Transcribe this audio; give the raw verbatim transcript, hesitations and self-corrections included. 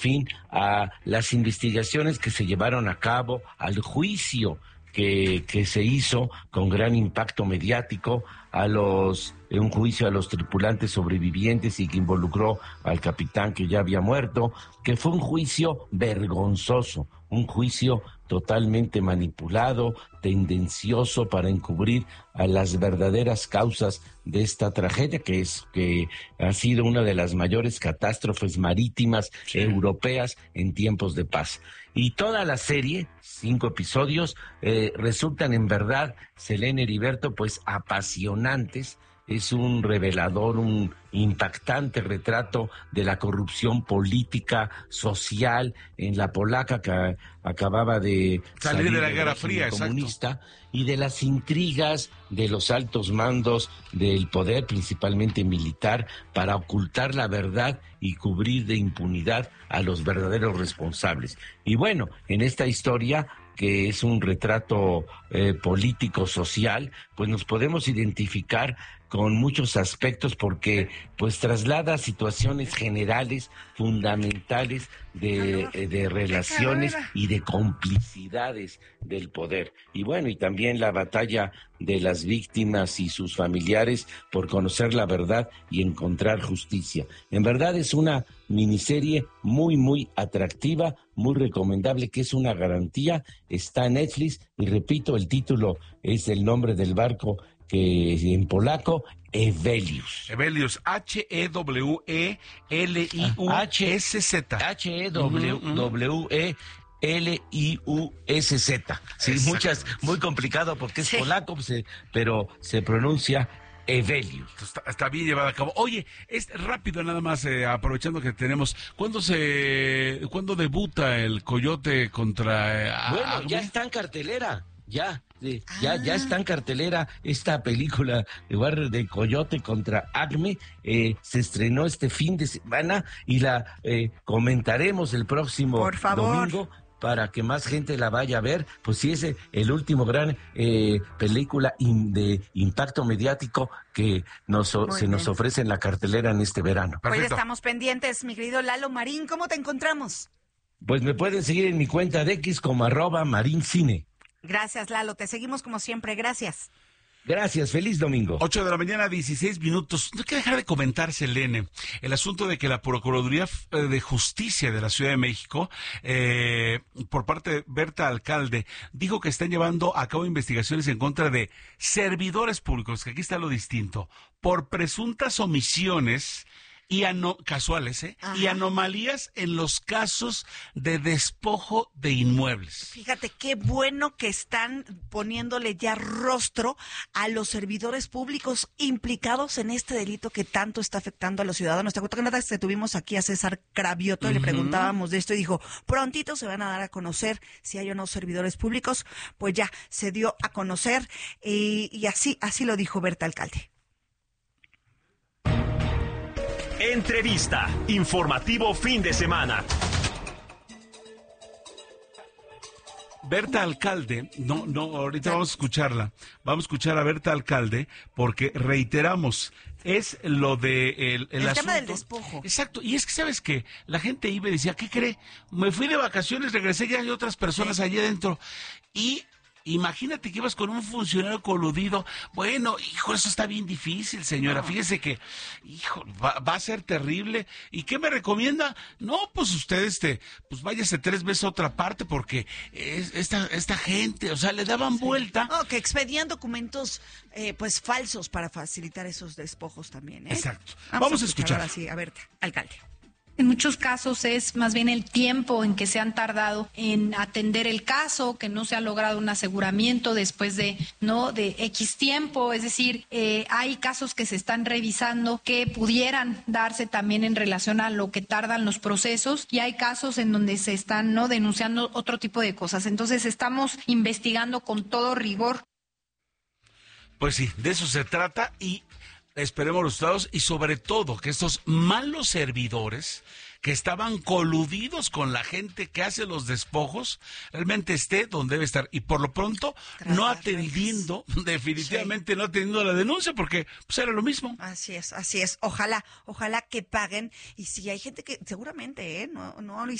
fin a las investigaciones que se llevaron a cabo, al juicio que, que se hizo con gran impacto mediático, a los un juicio a los tripulantes sobrevivientes y que involucró al capitán que ya había muerto, que fue un juicio vergonzoso, un juicio totalmente manipulado, tendencioso para encubrir a las verdaderas causas de esta tragedia, que es que ha sido una de las mayores catástrofes marítimas sí. europeas en tiempos de paz. Y toda la serie, cinco episodios, eh, resultan en verdad, Selene Heriberto, pues apasionantes. Es un revelador, un impactante retrato de la corrupción política, social en la polaca que acababa de salir, salir de la Guerra Fría, comunista, exacto. Y de las intrigas de los altos mandos del poder, principalmente militar, para ocultar la verdad y cubrir de impunidad a los verdaderos responsables. Y bueno, en esta historia, que es un retrato eh, político-social, pues nos podemos identificar con muchos aspectos porque pues traslada situaciones generales, fundamentales de, de relaciones y de complicidades del poder. Y bueno, y también la batalla de las víctimas y sus familiares por conocer la verdad y encontrar justicia. En verdad es una miniserie muy, muy atractiva, muy recomendable, que es una garantía. Está en Netflix y repito, el título es el nombre del barco, que en polaco, Hevelius. Hevelius, H E W E L I U S Z. H E W E L I U S Z. Sí, muchas, muy complicado porque es sí. polaco, pero se pronuncia Hevelius. Está, está bien llevado a cabo. Oye, es rápido nada más, eh, aprovechando que tenemos, ¿cuándo se, cuándo debuta el Coyote contra eh, Bueno, Acme? Ya está en cartelera, ya. Sí, ah. ya, ya está en cartelera esta película de, de Coyote contra Acme, eh, se estrenó este fin de semana y la eh, comentaremos el próximo Por favor. domingo para que más gente la vaya a ver, pues sí es el último gran eh, película in, de impacto mediático que nos, se bien. nos ofrece en la cartelera en este verano. Hoy estamos pendientes, mi querido Lalo Marín, ¿cómo te encontramos? Pues me pueden seguir en mi cuenta de X como arroba marincine. Gracias, Lalo. Te seguimos como siempre. Gracias. Gracias. Feliz domingo. ocho de la mañana, dieciséis minutos. No hay que dejar de comentar, Selene, el asunto de que la Procuraduría de Justicia de la Ciudad de México, eh, por parte de Berta Alcalde, dijo que están llevando a cabo investigaciones en contra de servidores públicos, que aquí está lo distinto, por presuntas omisiones y ano casuales, ¿eh? Y anomalías en los casos de despojo de inmuebles. Fíjate qué bueno que están poniéndole ya rostro a los servidores públicos implicados en este delito que tanto está afectando a los ciudadanos. ¿Te acuerdas que tuvimos aquí a César Cravioto y uh-huh. le preguntábamos de esto y dijo, prontito se van a dar a conocer si hay o no servidores públicos? Pues ya se dio a conocer y, y así, así lo dijo Berta Alcalde. Entrevista, informativo fin de semana. Berta Alcalde, no, no, ahorita vamos a escucharla, vamos a escuchar a Berta Alcalde porque reiteramos, es lo de el, el, el asunto, tema del despojo. Exacto, y es que sabes que la gente iba y decía, ¿qué cree? Me fui de vacaciones, regresé, ya hay otras personas sí. allí adentro y imagínate que ibas con un funcionario coludido. Bueno, hijo, eso está bien difícil, señora. No. Fíjese que, hijo, va, va a ser terrible. ¿Y qué me recomienda? No, pues usted, este, pues váyase tres veces a otra parte porque es, esta, esta gente, o sea, le daban sí. vuelta. No, que expedían documentos, eh, pues, falsos para facilitar esos despojos también, ¿eh? Exacto. Vamos, Vamos a a escuchar. Ahora sí, a ver, alcalde. En muchos casos es más bien el tiempo en que se han tardado en atender el caso, que no se ha logrado un aseguramiento después de no de X tiempo, es decir, eh, hay casos que se están revisando que pudieran darse también en relación a lo que tardan los procesos y hay casos en donde se están no denunciando otro tipo de cosas. Entonces estamos investigando con todo rigor. Pues sí, de eso se trata y esperemos los resultados y sobre todo que estos malos servidores que estaban coludidos con la gente que hace los despojos, realmente esté donde debe estar. Y por lo pronto, Tras no las atendiendo, rejas. definitivamente sí. no atendiendo la denuncia, porque pues era lo mismo. Así es, así es. Ojalá, ojalá que paguen. Y si hay gente que seguramente, ¿eh? No, no lo